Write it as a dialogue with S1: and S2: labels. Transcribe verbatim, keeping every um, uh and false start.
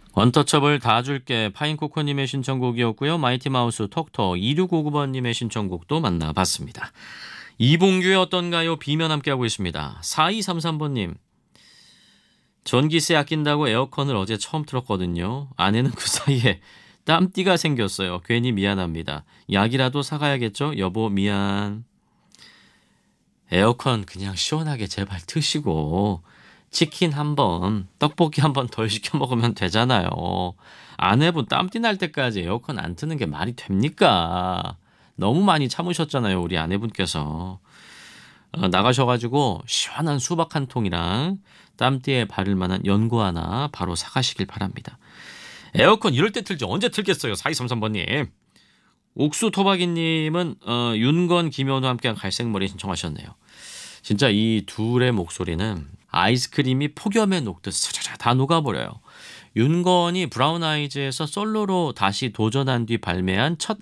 S1: 원터처블 다 줄게 파인코코님의 신청곡이었고요. 마이티마우스 톡톡 이육오구 번님의 신청곡도 만나봤습니다. 이봉규의 어떤가요? 비면 함께하고 있습니다. 사이삼삼번님 전기세 아낀다고 에어컨을 어제 처음 틀었거든요. 아내는 그 사이에 땀띠가 생겼어요. 괜히 미안합니다. 약이라도 사가야겠죠? 여보 미안. 에어컨 그냥 시원하게 제발 트시고 치킨 한 번, 떡볶이 한 번 덜 시켜 먹으면 되잖아요. 아내분 땀띠 날 때까지 에어컨 안 트는 게 말이 됩니까? 너무 많이 참으셨잖아요, 우리 아내분께서. 어, 나가셔가지고 시원한 수박 한 통이랑 땀띠에 바를 만한 연고 하나 바로 사가시길 바랍니다. 에어컨 이럴 때 틀지 언제 틀겠어요, 사이삼삼번님. 옥수 토박이님은 어, 윤건 김현우 함께한 갈색머리 신청하셨네요. 진짜 이 둘의 목소리는 아이스크림이 폭염에 녹듯 스르르 다 녹아버려요. 윤건이 브라운 아이즈에서 솔로로 다시 도전한 뒤 발매한 첫